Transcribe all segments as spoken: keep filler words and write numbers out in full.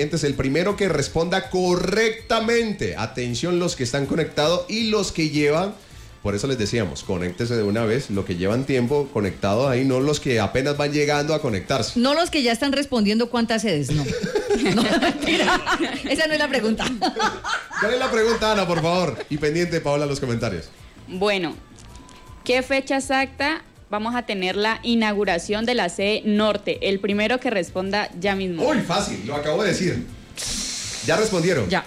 El primero que responda correctamente, atención los que están conectados y los que llevan, por eso les decíamos, conéctese de una vez, los que llevan tiempo conectados ahí, no los que apenas van llegando a conectarse. No los que ya están respondiendo cuántas sedes, no. No, mentira, esa no es la pregunta. ¿Cuál es la pregunta, Ana, por favor? Y pendiente, Paola, los comentarios. Bueno, ¿qué fecha exacta vamos a tener la inauguración de la sede norte? El primero que responda ya mismo. Uy, fácil, lo acabo de decir. ¿Ya respondieron? Ya.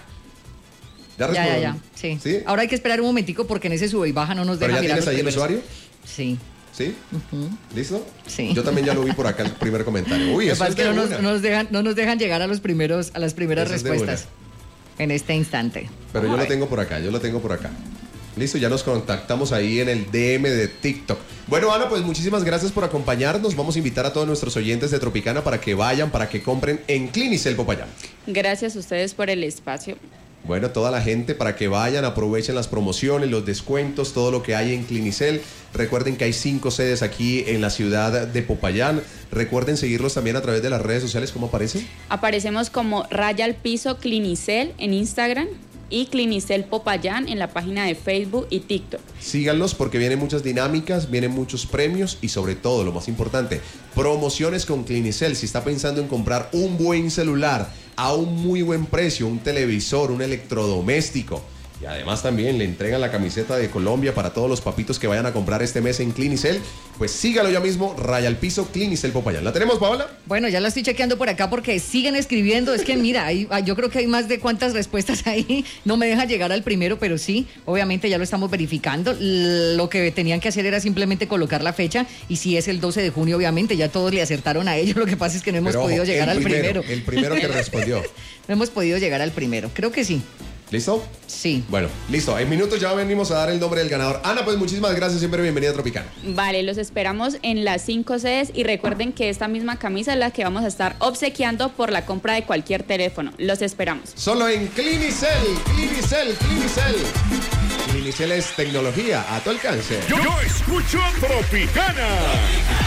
¿Ya Ya, respondieron? ya, ya, sí. ¿Sí? Ahora hay que esperar un momentico porque en ese sube y baja no nos deja ¿Pero ya mirar tienes los ahí el primeros. usuario? Sí. ¿Sí? Uh-huh. ¿Listo? Sí. Yo también ya lo vi por acá el primer comentario. Uy, Lo que eso pasa es es que de no una. nos, no nos dejan, no nos dejan llegar a los primeros, a las primeras Eso es de respuestas en este instante. Pero Vamos yo a lo ver. tengo por acá, yo lo tengo por acá. Listo, ya nos contactamos ahí en el D M de TikTok. Bueno, Ana, pues muchísimas gracias por acompañarnos. Vamos a invitar a todos nuestros oyentes de Tropicana para que vayan, para que compren en Clinicel Popayán. Gracias a ustedes por el espacio. Bueno, toda la gente para que vayan, aprovechen las promociones, los descuentos, todo lo que hay en Clinicel. Recuerden que hay cinco sedes aquí en la ciudad de Popayán. Recuerden seguirlos también a través de las redes sociales. ¿Cómo aparece? Aparecemos como Raya al Piso Clinicel en Instagram y Clinicel Popayán en la página de Facebook y TikTok. Síganlos porque vienen muchas dinámicas, vienen muchos premios y sobre todo, lo más importante, promociones con Clinicel. Si está pensando en comprar un buen celular a un muy buen precio, un televisor, un electrodoméstico, y además también le entregan la camiseta de Colombia para todos los papitos que vayan a comprar este mes en Clinicel, pues sígalo ya mismo, Raya al Piso, Clinicel Popayán. ¿La tenemos, Paola? Bueno, ya la estoy chequeando por acá porque siguen escribiendo. Es que mira, hay, yo creo que hay más de cuántas respuestas ahí. No me deja llegar al primero, pero sí, obviamente ya lo estamos verificando. L- Lo que tenían que hacer era simplemente colocar la fecha y si es el doce de junio, obviamente ya todos le acertaron a ellos. Lo que pasa es que no hemos Pero, podido ojo, llegar el al primero. El primero que respondió. No hemos podido llegar al primero. Creo que sí. ¿Listo? Sí. Bueno, listo. En minutos ya venimos a dar el nombre del ganador. Ana, pues muchísimas gracias. Siempre bienvenida a Tropicana. Vale, los esperamos en las cinco sedes y recuerden que esta misma camisa es la que vamos a estar obsequiando por la compra de cualquier teléfono. Los esperamos. Solo en Clinicel, Clinicel, Clinicel. Clinicel es tecnología a tu alcance. Yo, yo escucho Tropicana.